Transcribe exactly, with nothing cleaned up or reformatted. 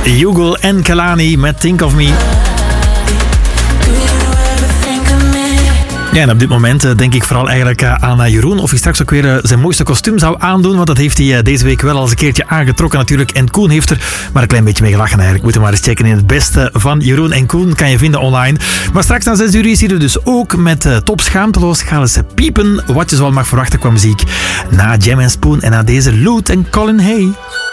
Yugal en Kehlani met Think of Me. Ja, en op dit moment denk ik vooral eigenlijk aan Jeroen. Of hij straks ook weer zijn mooiste kostuum zou aandoen. Want dat heeft hij deze week wel al eens een keertje aangetrokken natuurlijk. En Koen heeft er maar een klein beetje mee gelachen eigenlijk. Moet je maar eens checken in het beste van Jeroen en Koen. Kan je vinden online. Maar straks na zes uur is hij er dus ook met uh, Top Schaamteloos. Gaan eens piepen wat je zoal mag verwachten qua muziek. Na Jam en Spoon en na deze Loot en Colin Hay.